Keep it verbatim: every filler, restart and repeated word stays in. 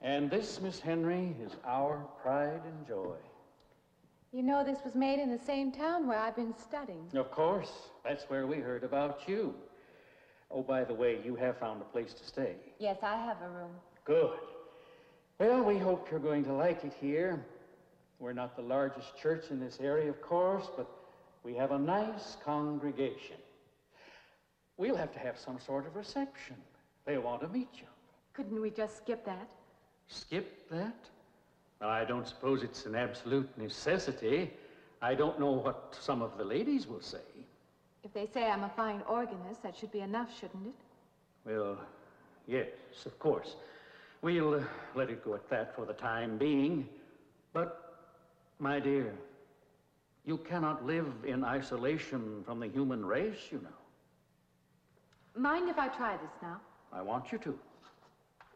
And this, Miss Henry, is our pride and joy. You know this was made in the same town where I've been studying. Of course. That's where we heard about you. Oh, by the way, you have found a place to stay. Yes, I have a room. Good. Well, we hope you're going to like it here. We're not the largest church in this area, of course, but we have a nice congregation. We'll have to have some sort of reception. They'll want to meet you. Couldn't we just skip that? Skip that? Well, I don't suppose it's an absolute necessity. I don't know what some of the ladies will say. If they say I'm a fine organist, that should be enough, shouldn't it? Well, yes, of course. We'll uh, let it go at that for the time being. But, my dear, you cannot live in isolation from the human race, you know. Mind if I try this now? I want you to.